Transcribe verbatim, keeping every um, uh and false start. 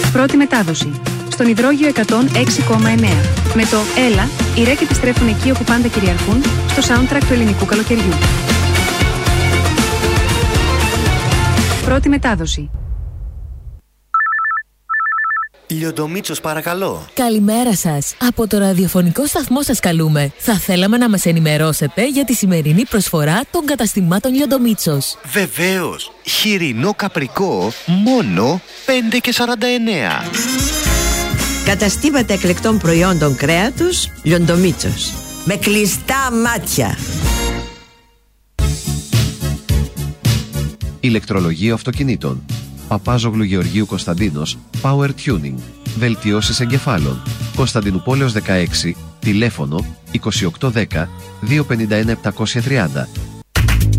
Πρώτη μετάδοση. Στον υδρόγειο εκατόν έξι κόμμα εννέα. Με το «Έλα», οι ρεκ επιστρέφουν εκεί όπου πάντα κυριαρχούν, στο soundtrack του ελληνικού καλοκαιριού. Πρώτη μετάδοση. Λιοντομίτσος, παρακαλώ. Καλημέρα σας. Από το ραδιοφωνικό σταθμό σας καλούμε. Θα θέλαμε να μας ενημερώσετε για τη σημερινή προσφορά των καταστημάτων Λιοντομίτσος. Βεβαίως. Χοιρινό καπρικό μόνο πέντε και σαράντα εννέα. Καταστήματα εκλεκτών προϊόντων κρέατος Λιοντομίτσος. Με κλειστά μάτια. Ηλεκτρολογείο αυτοκινήτων. Παπάζογλου Γεωργίου Κωνσταντίνος, Power Tuning. Βελτιώσεις εγκεφάλων. Κωνσταντινούπολεως δεκαέξι, τηλέφωνο είκοσι οκτώ δέκα, διακόσια πενήντα ένα, επτακόσια τριάντα.